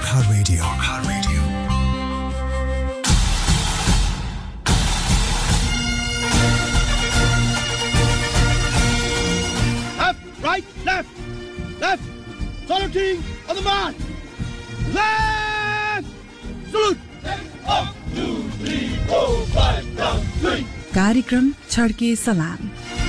Gorkha Radio. Gorkha Radio. Left, right, left, left. Saluting on the march. Left. Salute. 1, 2, 3, 4, 5, down, 3. कार्यक्रम छड्के सलाम।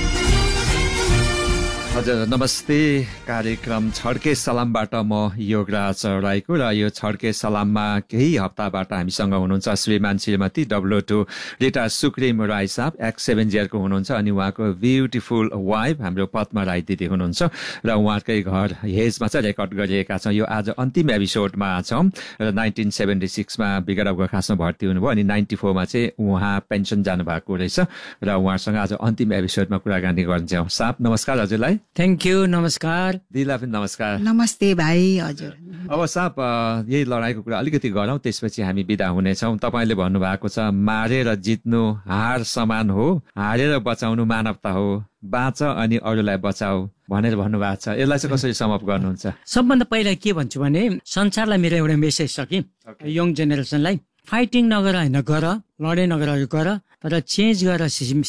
हजुर नमस्ते। कार्यक्रम छड्के सलामबाट म योगराज राईको र यो छड्के सलाममा केही हप्ताबाट हामीसँग हुनुहुन्छ श्रीमान श्रीमती W2 रिटा सुक्रिम राई साहब X7 को हुनुहुन्छ अनि उहाँको ब्युटिफुल वाइफ हाम्रो पद्मा राई दिदी हुनुहुन्छ र उहाँकै घर हेजमा चाहिँ रेकर्ड गरिएका छौँ। यो आज अन्तिम एपिसोडमा छौँ र 1976मा बिगडा गोर्खासमा भर्ती हुनुभयो अनि 94मा चाहिँ उहाँ पेन्सन जानुभएको रहेछ र उहाँसँग आज अन्तिम एपिसोडमा कुराकानी गर्छौँ। साहब नमस्कार हजुरलाई। Thank you. नमस्कार दिदीलाई पनि नमस्कार। नमस्ते भाइ। हजुर अब साहब यही लडाईँको कुरा अलिकति गरौँ त्यसपछि हामी बिदा हुनेछौँ। तपाईँले भन्नुभएको छ मारेर जित्नु हार समान हो, हारेर बचाउनु मानवता हो, बाँच अनि अरूलाई बचाऊ भनेर भन्नुभएको छ। यसलाई चाहिँ कसरी समअप गर्नुहुन्छ? सबभन्दा पहिला के भन्छु भने संसारलाई मेरो एउटा मेसेज छ कि यङ जेनेरेसनलाई फाइटिङ नगर होइन गर, लडाइँ नगर गर, तर चेन्ज गर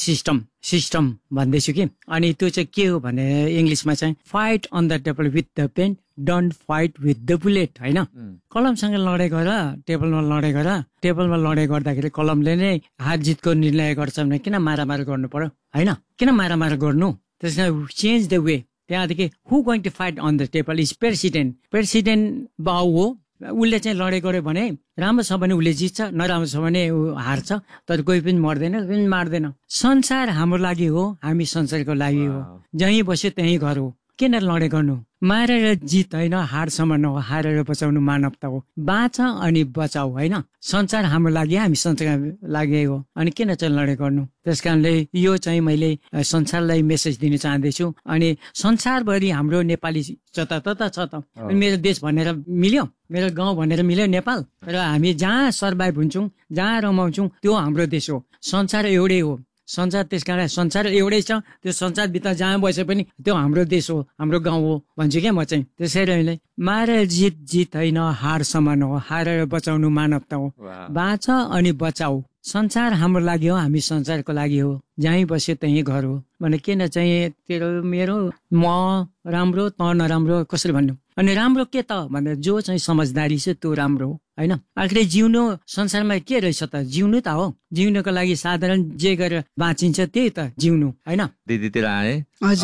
सिस्टम भन्दैछु कि। अनि त्यो चाहिँ के हो भने इङ्ग्लिसमा चाहिँ fight on the table with the pain, don't fight with the bullet. होइन, कलमसँग लडाइँ गर, टेबलमा लडाइँ गर। टेबलमा लडाइँ गर्दाखेरि कलमले नै हार जितको निर्णय गर्छ भने किन मारामार गर्नु पर्यो? होइन, किन मारामार गर्नु? त्यसमा चेन्ज द वे। त्यहाँदेखि हु going to fight on the table is president बाउ हो। उसले चाहिँ लडाइँ गर्यो भने राम्रो छ भने उसले जित्छ, नराम्रो छ भने ऊ हार्छ, तर कोही पनि मर्दैन, कोही पनि मार्दैन। संसार हाम्रो लागि हो, हामी संसारको लागि हो। जहीँ बस्यो त्यहीँ घर हो। किन लडाइँ गर्नु? मारेर जित होइन, हारसम्म हो, हारेर बचाउनु मानवता हो। बाँच अनि बचाऊ। होइन, संसार हाम्रो लागि, हामी संसारको लागि हो, अनि किन चाहिँ लडाइँ गर्नु? त्यस कारणले यो चाहिँ मैले संसारलाई मेसेज दिन चाहँदैछु। अनि संसारभरि हाम्रो नेपाली जतातता छ त। मेरो देश भनेर मिल्यो, मेरो गाउँ भनेर मिल्यो नेपाल, र हामी जहाँ सर्भाइभ हुन्छौँ, जहाँ रमाउँछौँ त्यो हाम्रो देश हो। संसार एउटै हो संसार, त्यस कारण संसार एउटै छ। त्यो संसारभित्र जहाँ बसे पनि त्यो हाम्रो देश हो, हाम्रो गाउँ हो भन्छु क्या म चाहिँ। त्यसैले मारेर जित होइन, हार समान हो, हारेर बचाउनु मानवता हो। बाँच अनि बचाऊ। संसार हाम्रो लागि हो, हामी संसारको लागि हो। जहीँ बस्यो त्यहीँ घर हो भने किन चाहिँ तेरो मेरो म राम्रो त नराम्रो कसरी भन्नु? अनि राम्रो के त भन्दा जो चाहिँ समझदारी छ त्यो राम्रो हो। होइन, आखिर जिउनु संसारमा के रहेछ त? जिउनु त हो। जिउनुको लागि साधारण जे गरेर बाँचिन्छ त्यही त जिउनु। होइन, दिदीतिर आए।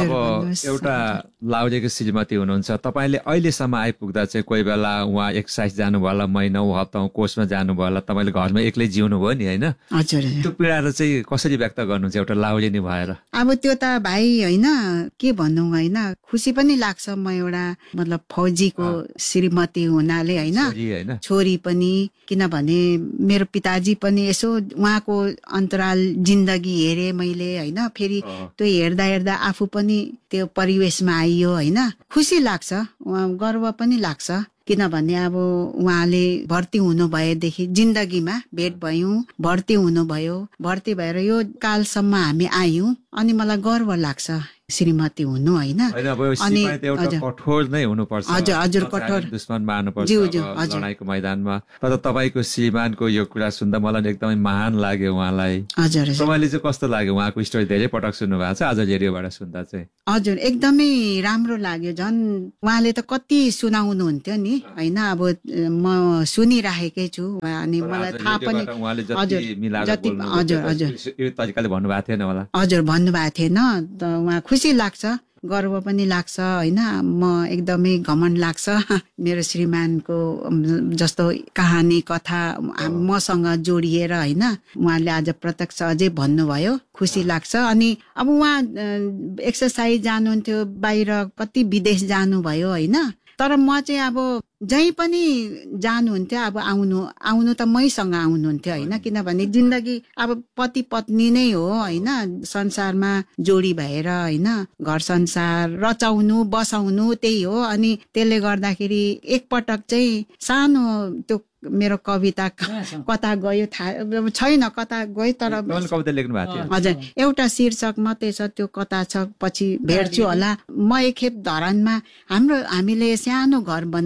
अब एउटा लाउरेको श्रीमती हुनुहुन्छ, तपाईँले अहिलेसम्म आइपुग्दा चाहिँ कोही बेला उहाँ एक्सर्साइज जानुभयो होला, महिनौ हप्ता कोर्समा जानुभयो होला, तपाईँले घरमा एक्लै जिउनु भयो नि। होइन, त्यो पीडालाई चाहिँ कसरी व्यक्त गर्नुहुन्छ एउटा लाउरेनी भएर? अब त्यो त भाइ होइन के भन्नु, होइन खुसी पनि लाग्छ। म एउटा मतलब फौजीको श्रीमती हुनाले, होइन छोरी पनि, किनभने मेरो पिताजी पनि यसो उहाँको अन्तराल जिन्दगी हेरे मैले। होइन, फेरि त्यो हेर्दा हेर्दा आफू पनि त्यो परिवेशमा आइयो। होइन, खुसी लाग्छ, गर्व पनि लाग्छ। किनभने अब उहाँले भर्ती हुनु भएदेखि जिन्दगीमा भेट भयौँ, भर्ती हुनुभयो, भर्ती भएर यो कालसम्म हामी आयौँ, अनि मलाई गर्व लाग्छ श्रीमती हुनु। होइन, अनि कठोर नै हुनुपर्छ। हजुर कठोर दुश्मन मार्नुपर्छ लडाईँको मैदानमा। तर तपाईँको श्रीमानको यो कुरा सुन्दा मलाई एकदमै महान लाग्यो उहाँलाई। हजुर, तपाईँले चाहिँ कस्तो लाग्यो? उहाँको स्टोरी धेरै पटक सुन्नु भएको छ, आज रेडियोबाट सुन्दा चाहिँ हजुर एकदमै राम्रो लाग्यो। झन् उहाँले त कति सुनाउनुहुन्थ्यो नि। होइन, अब म सुनिराखेकै छु अनि मलाई थाहा पनि हजुर भन्नुभएको थिएन। उहाँ खुसी लाग्छ, गर्व पनि लाग्छ। होइन, म एकदमै घमण्ड लाग्छ मेरो श्रीमानको जस्तो कहानी कथा मसँग जोडिएर। होइन, उहाँले आज प्रत्यक्ष अझै भन्नुभयो, खुसी लाग्छ। अनि अब उहाँ एक्सर्साइज जानुहुन्थ्यो, बाहिर कति विदेश जानुभयो। होइन, तर म चाहिँ अब जहीँ पनि जानुहुन्थ्यो, अब आउनु त मैसँग आउनुहुन्थ्यो। होइन, किनभने जिन्दगी अब पति पत्नी नै हो। होइन, संसारमा जोडी भएर होइन घर संसार रचाउनु बसाउनु त्यही हो। अनि त्यसले गर्दाखेरि एकपटक चाहिँ सानो त्यो मेरो कविता कता गयो थाहा छैन, कता गयो, तर कविता लेख्नु भएको थियो। हजुर, एउटा शीर्षक मात्रै छ, त्यो कता छ, पछि भेट्छु होला। म एकखेप धरानमा हामीले सानो घर बनायौँ क्या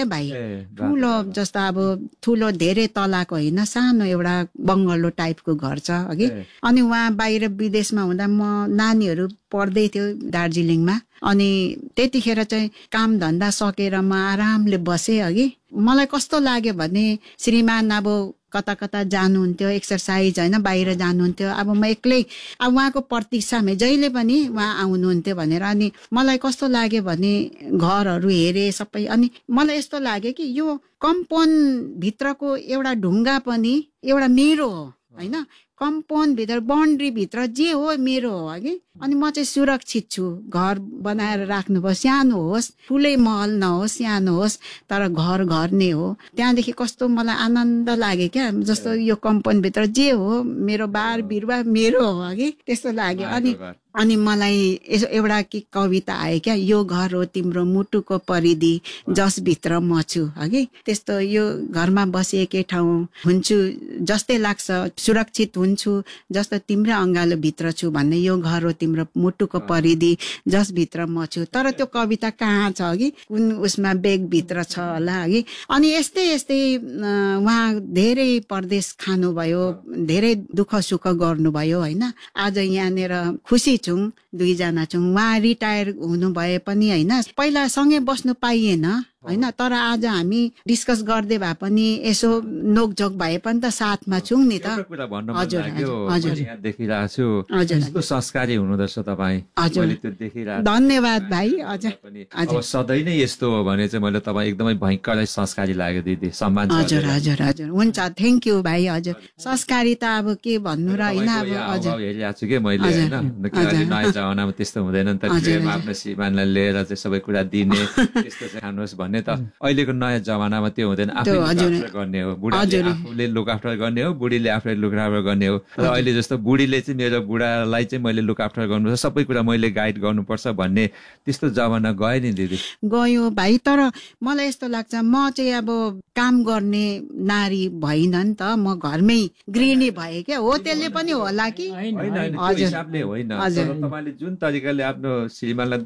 क्या भाइ, ठुलो जस्तो अब ठुलो धेरै तलाको होइन, सानो एउटा बङ्गलो टाइपको घर छ अघि। अनि उहाँ बाहिर विदेशमा हुँदा म नानीहरू पढ्दै थियो दार्जिलिङमा, अनि त्यतिखेर चाहिँ काम धन्दा सकेर म आरामले बसेँ अघि। मलाई कस्तो लाग्यो भने श्रीमान अब कता कता जानुहुन्थ्यो एक्सर्साइज होइन, बाहिर जानुहुन्थ्यो, अब म एक्लै अब उहाँको प्रतीक्षामै जहिले पनि उहाँ आउनुहुन्थ्यो भनेर। अनि मलाई कस्तो लाग्यो भने घरहरू हेरेँ सबै, अनि मलाई यस्तो लाग्यो कि यो कम्पाउन्ड भित्रको एउटा ढुङ्गा पनि एउटा मेरो हो होइन, कम्पाउन्ड भित्र बाउन्ड्री भित्र जे हो मेरो हो अघि। अनि म चाहिँ सुरक्षित छु। घर बनाएर राख्नुभयो, सानो होस् ठुलै महल नहोस् सानो होस्, तर घर घर नै हो। त्यहाँदेखि कस्तो मलाई आनन्द लाग्यो क्या, जस्तो यो कम्पाउन्ड भित्र जे हो मेरो बार बिरुवा मेरो हो अघि, त्यस्तो लाग्यो। अनि मलाई एउटा के कविता आयो क्या, यो घर हो तिम्रो मुटुको परिधि जसभित्र म छु अघि। त्यस्तो यो घरमा बसिएकै ठाउँ हुन्छु जस्तै लाग्छ, सुरक्षित हुन्छु जस्तो तिम्रै अँगालो भित्र छु भन्ने, यो घर हो तिम्रो मुटुको परिधि जसभित्र म छु। तर त्यो कविता कहाँ छ अघि, कुन उसमा बेगभित्र छ होला अघि। अनि यस्तै यस्तै उहाँ धेरै परदेश खानुभयो, धेरै दुःख सुख गर्नुभयो होइन। आज यहाँनिर खुसी छौँ, दुईजना छौँ। उहाँ रिटायर हुनु भए पनि होइन, पहिला सँगै बस्नु पाइएन होइन, तर आज हामी डिस्कस गर्दै भए पनि यसो नोकझोक भए पनि त साथमा छौँ नि त। हजुर हजुर देखिरहेको छु, कस्तो संस्कारी हुनुहुँदो रहेछ तपाईँ, मैले त्यो देखिरहेको। धन्यवाद भाइ। हजुर अब सधैँ नै यस्तो हो भने चाहिँ मैले तपाईँ एकदमै भयङ्करै संस्कारी लाग्यो दिदी, सम्मान छ। हजुर हजुर हजुर हुन्छ, थ्याङ्क यू भाइ। हजुर संस्कारी त अब के भन्नु र होइन, अब हजुर हेरिरहेको छु कि मैले होइन, नयाँ जमानामा त्यस्तो हुँदैन नि त, आफ्नो श्रीमानलाई लिएर चाहिँ सबै कुरा दिने त्यस्तो चाहिँ खानुहोस् भन्ने त अहिलेको नयाँ जमानामा त्यो हुँदैन। आफूले गर्ने हो, बुढाले आफूले लुक आफ्टर गर्ने हो, बुढीले आफूले लुक आफ्टर गर्ने हो। र अहिले जस्तो बुढीले चाहिँ मेरो बुढालाई चाहिँ मैले लुक आफ्टर गर्नुपर्छ, सबै कुरा मैले गाइड गर्नुपर्छ भन्ने त्यस्तो जमाना गयो नि दिदी। गयो भाइ, तर मलाई यस्तो लाग्छ म चाहिँ अब काम गर्ने नारी भइन नि त, म घरमै गृहिणी भए क्या हो, त्यसले पनि होला कि हिसाबले होइन, तपाईँले जुन तरिकाले आफ्नो श्रीमानलाई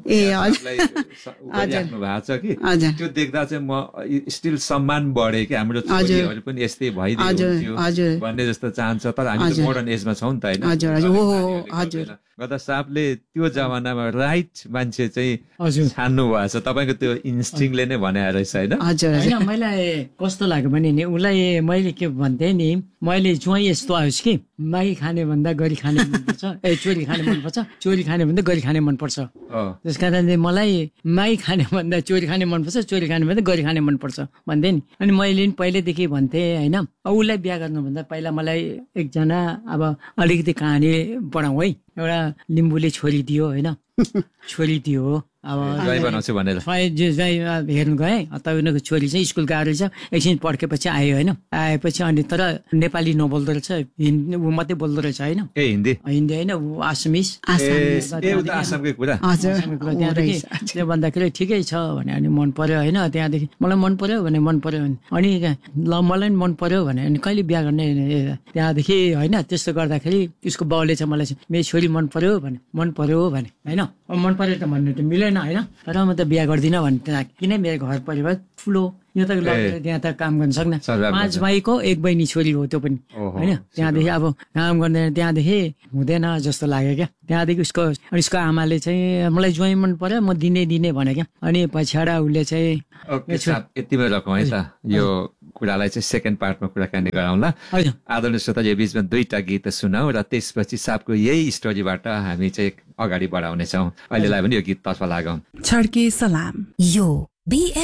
राख्नु भएको छ कि त्यो देख्दा चाहिँ म स्टिल सम्मान बढे कि हाम्रो छोरीहरू पनि यस्तै भइदियो भन्ने जस्तो चाहन्छ। तर हामी त मोडर्न एजमा छौँ नि त होइन, गर्दा साहबले त्यो जमानामा राइट मान्छे चाहिँ छान्नु भएको छ, तपाईँको त्यो इन्स्टिङले नै भने रहेछ होइन। मलाई कस्तो लाग्यो भने नि उसलाई मैले के भन्थेँ नि, मैले ज्वाइँ यस्तो आओस् कि मागी खाने भन्दा गरी खाने मनपर्छ, चोरी खाने मनपर्छ, चोरी खाने भन्दा गरी खाने मनपर्छ। त्यस कारणले मलाई मागी खाने भन्दा चोरी खाने मनपर्छ, चोरी खाने भन्दा गरी खाने मनपर्छ भन्थेँ नि। अनि मैले नि पहिल्यैदेखि भन्थेँ होइन, उसलाई बिहा गर्नुभन्दा पहिला मलाई एकजना अब अलिकति कहानी पढाउँ है। एउटा लिम्बूले छोरी दियो होइन, छोरी दियो अब हेर्नु गएँ, तपाईँको छोरी चाहिँ स्कुल गएर रहेछ, एकछिन पड्केपछि आयो होइन, आएपछि अनि तर नेपाली नबोल्दो रहेछ, हिन्दी मात्रै बोल्दो रहेछ होइन, हिन्दी होइन ऊ आसामिस। त्यहाँदेखि त्यो भन्दाखेरि ठिकै छ भने अनि मन पर्यो होइन, त्यहाँदेखि मलाई मन पर्यो भने मन पर्यो अनि ल मलाई पनि मन पर्यो भने अनि कहिले बिहा गर्ने, त्यहाँदेखि होइन त्यस्तो गर्दाखेरि उसको बाउले चाहिँ मलाई मेरो छोरी मन पर्यो भने होइन, मन पर्यो त भन्नु त मिलेन होइन, तर म त बिहा गर्दिनँ भने किन, मेरो घर परिवार ठुलो, यो त लगेर त्यहाँ त काम गर्न सक्ने, 5 भाइको 1 बहिनी छोरी हो त्यो पनि होइन। त्यहाँदेखि अब काम गर्दैन, त्यहाँदेखि हुँदैन जस्तो लाग्यो क्या। त्यहाँदेखि उसको आमाले चाहिँ मलाई ज्वाइँ मन पर्यो, म दिने भने क्या। अनि पछाडि उसले चाहिँ यतिमै रकम है त, यो कुरालाई चाहिँ सेकेन्ड पार्टमा कुराकानी गराउँला। आदरणीय श्रोता, यो बिचमा 2टा गीत सुनाऊ र त्यसपछि साहबको यही स्टोरीबाट हामी चाहिँ अगाडि बढाउनेछौँ। अहिलेलाई पनि यो गीत तर्फ लागौँ। छड्के सलाम, यो